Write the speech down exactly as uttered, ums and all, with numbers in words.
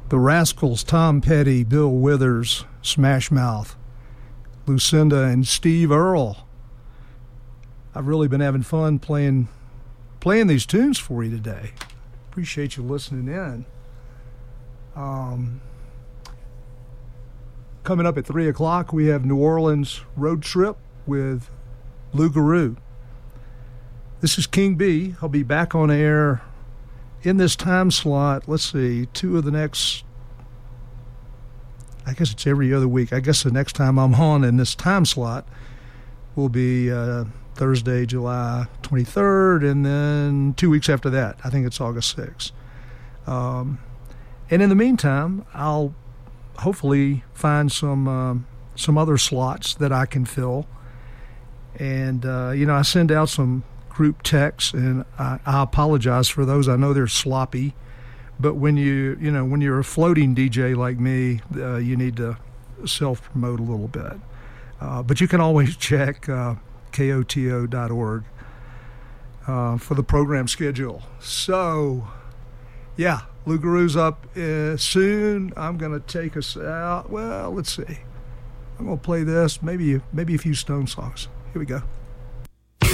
The Rascals, Tom Petty, Bill Withers, Smash Mouth, Lucinda, and Steve Earle. I've really been having fun playing playing these tunes for you today. Appreciate you listening in. Um, coming up at three o'clock, we have New Orleans Road Trip with Lou Garou. This is King B. I'll be back on air in this time slot. Let's see, two of the next, I guess it's every other week. I guess the next time I'm on in this time slot will be uh, Thursday, July twenty-third, and then two weeks after that, I think it's August sixth. Um, and in the meantime, I'll hopefully find some um, some other slots that I can fill. And, uh, you know, I send out some group texts, and I, I apologize for those. I know they're sloppy. But when you, you know, when you're a floating D J like me, uh, you need to self-promote a little bit. Uh, but you can always check uh, K O T O dot org uh, for the program schedule. So, yeah, Lou Garou's up uh, soon. I'm going to take us out. Well, let's see. I'm going to play this, maybe maybe a few Stone songs. Here we go.